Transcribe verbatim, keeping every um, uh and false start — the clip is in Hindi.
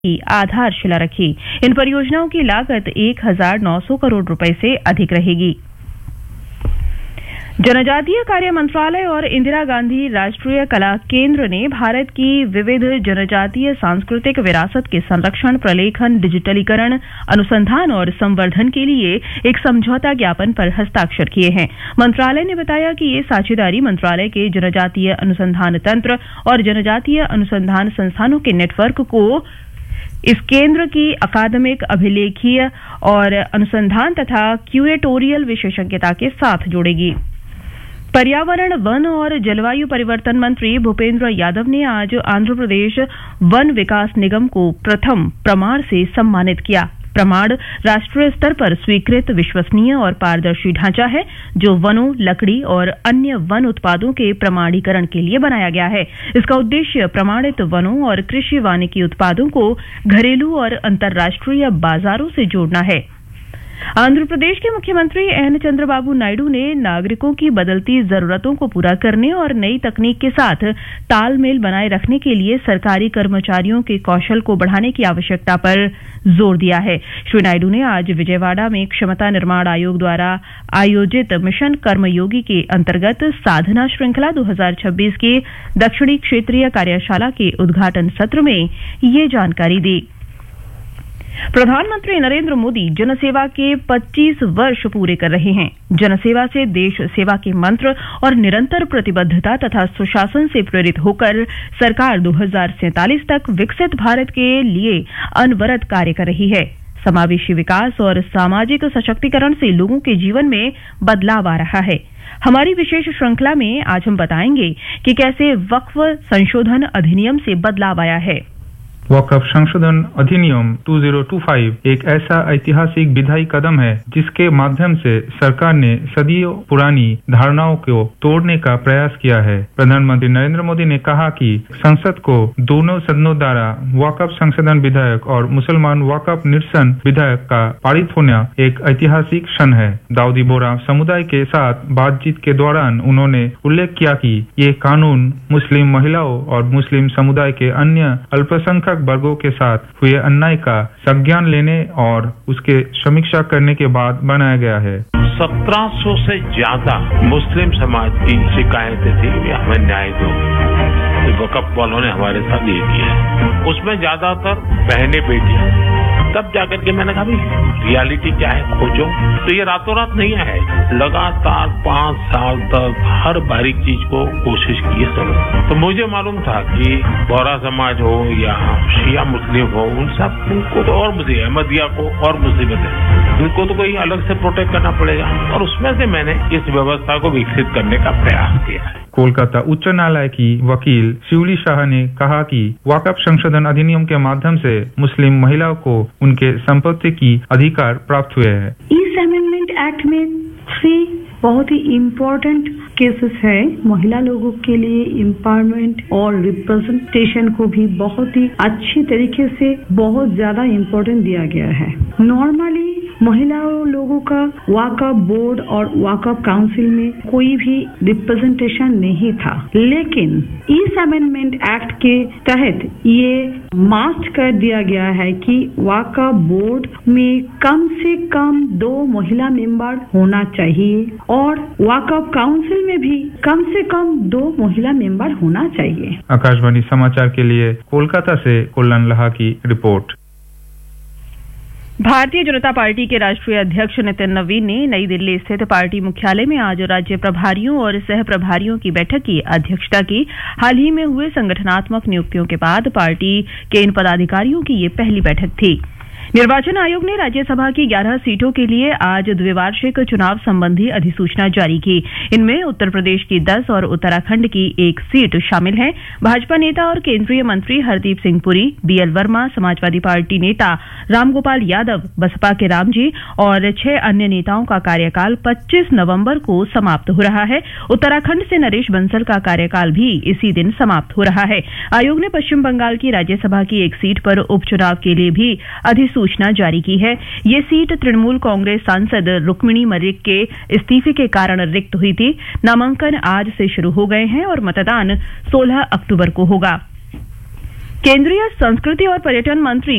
की आधारशिला रखी। इन परियोजनाओं की लागत एक हजार नौ सौ करोड़ रुपए से अधिक रहेगी। जनजातीय कार्य मंत्रालय और इंदिरा गांधी राष्ट्रीय कला केंद्र ने भारत की विविध जनजातीय सांस्कृतिक विरासत के संरक्षण, प्रलेखन, डिजिटलीकरण, अनुसंधान और संवर्धन के लिए एक समझौता ज्ञापन पर हस्ताक्षर किए हैं। मंत्रालय ने बताया कि ये साझेदारी मंत्रालय के जनजातीय अनुसंधान तंत्र और जनजातीय अनुसंधान संस्थानों के नेटवर्क को इस केंद्र की अकादमिक, अभिलेखीय और अनुसंधान तथा क्यूरेटोरियल विशेषज्ञता के साथ जोड़ेगी। पर्यावरण, वन और जलवायु परिवर्तन मंत्री भूपेंद्र यादव ने आज आंध्र प्रदेश वन विकास निगम को प्रथम प्रमाण से सम्मानित किया। प्रमाण राष्ट्रीय स्तर पर स्वीकृत, विश्वसनीय और पारदर्शी ढांचा है जो वनों, लकड़ी और अन्य वन उत्पादों के प्रमाणीकरण के लिए बनाया गया है। इसका उद्देश्य प्रमाणित वनों और कृषि वानिकी उत्पादों को घरेलू और अंतर्राष्ट्रीय बाजारों से जोड़ना है। आंध्र प्रदेश के मुख्यमंत्री एन चंद्रबाबू नायडू ने नागरिकों की बदलती जरूरतों को पूरा करने और नई तकनीक के साथ तालमेल बनाए रखने के लिए सरकारी कर्मचारियों के कौशल को बढ़ाने की आवश्यकता पर जोर दिया है। श्री नायडू ने आज विजयवाड़ा में क्षमता निर्माण आयोग द्वारा आयोजित मिशन कर्मयोगी के अंतर्गत साधना श्रृंखला दो हजार छब्बीस की दक्षिणी क्षेत्रीय कार्यशाला के उद्घाटन सत्र में ये जानकारी दी। प्रधानमंत्री नरेंद्र मोदी जनसेवा के पच्चीस वर्ष पूरे कर रहे हैं। जनसेवा से देश सेवा के मंत्र और निरंतर प्रतिबद्धता तथा सुशासन से प्रेरित होकर सरकार दो हजार सैंतालीस तक विकसित भारत के लिए अनवरत कार्य कर रही है। समावेशी विकास और सामाजिक सशक्तिकरण से लोगों के जीवन में बदलाव आ रहा है। हमारी विशेष श्रृंखला में आज हम बताएंगे कि कैसे वक्फ संशोधन अधिनियम से बदलाव आया है। वक्फ संशोधन अधिनियम दो हज़ार पच्चीस एक ऐसा ऐतिहासिक विधायी कदम है जिसके माध्यम से सरकार ने सदियों पुरानी धारणाओं को तोड़ने का प्रयास किया है। प्रधानमंत्री नरेंद्र मोदी ने कहा कि संसद को दोनों सदनों द्वारा वक्फ संशोधन विधेयक और मुसलमान वक्फ निरसन विधेयक का पारित होना एक ऐतिहासिक क्षण है। दाऊदी बोहरा समुदाय के साथ बातचीत के दौरान उन्होंने उल्लेख किया कि ये कानून मुस्लिम महिलाओं और मुस्लिम समुदाय के अन्य अल्पसंख्यक वर्गों के साथ हुए अन्याय का संज्ञान लेने और उसके समीक्षा करने के बाद बनाया गया है। सत्रह सौ से ज्यादा मुस्लिम समाज की शिकायतें थी कि हमें न्याय दो। वक्फ वालों ने हमारे साथ ये किया। उसमें ज्यादातर बहनें, बेटियां। तब जाकर के मैंने कहा भाई रियलिटी क्या है, खोजो। तो ये रातों रात नहीं आया है, लगातार पांच साल तक हर बारीक चीज को कोशिश की है। तो मुझे मालूम था कि बोहरा समाज हो या शिया मुस्लिम हो, उन सब को तो और मुझे अहमदिया को और मुसीबत है, उनको तो कोई अलग से प्रोटेक्ट करना पड़ेगा। और उसमें से मैंने इस व्यवस्था को विकसित करने का प्रयास किया है। कोलकाता उच्च न्यायालय की वकील शिवली शाह ने कहा कि वक्फ संशोधन अधिनियम के माध्यम से मुस्लिम महिलाओं को उनके संपत्ति की अधिकार प्राप्त हुए हैं। इस अमेंडमेंट एक्ट में थ्री बहुत ही इम्पोर्टेंट केसेस है। महिला लोगों के लिए एम्पावरमेंट और रिप्रेजेंटेशन को भी बहुत ही अच्छी तरीके से बहुत ज्यादा इम्पोर्टेंट दिया गया है। नॉर्मली महिलाओं लोगों का वक्फ बोर्ड और वक्फ काउंसिल में कोई भी रिप्रेजेंटेशन नहीं था, लेकिन इस अमेंडमेंट एक्ट के तहत ये मस्ट कर दिया गया है कि वक्फ बोर्ड में कम से कम दो महिला मेंबर होना चाहिए और वक्फ काउंसिल में भी कम से कम दो महिला मेंबर होना चाहिए। आकाशवाणी समाचार के लिए कोलकाता से कल्याण लाहा की रिपोर्ट। भारतीय जनता पार्टी के राष्ट्रीय अध्यक्ष नितिन नवीन ने नई दिल्ली स्थित पार्टी मुख्यालय में आज राज्य प्रभारियों और सह प्रभारियों की बैठक की अध्यक्षता की। हाल ही में हुए संगठनात्मक नियुक्तियों के बाद पार्टी के इन पदाधिकारियों की ये पहली बैठक थी। निर्वाचन आयोग ने राज्यसभा की ग्यारह सीटों के लिए आज द्विवार्षिक चुनाव संबंधी अधिसूचना जारी की। इनमें उत्तर प्रदेश की दस और उत्तराखंड की एक सीट शामिल है। भाजपा नेता और केंद्रीय मंत्री हरदीप सिंह पुरी, बीएल वर्मा, समाजवादी पार्टी नेता रामगोपाल यादव, बसपा के रामजी और छह अन्य नेताओं का कार्यकाल पच्चीस नवंबर को समाप्त हो रहा है। उत्तराखंड से नरेश बंसल का कार्यकाल भी इसी दिन समाप्त हो रहा है। आयोग ने पश्चिम बंगाल की राज्यसभा की एक सीट पर उपचुनाव के लिए भी अधिसूचना सूचना जारी की है। ये सीट तृणमूल कांग्रेस सांसद रुक्मिणी मलिक के इस्तीफे के कारण रिक्त हुई थी। नामांकन आज से शुरू हो गए हैं और मतदान सोलह अक्टूबर को होगा। केंद्रीय संस्कृति और पर्यटन मंत्री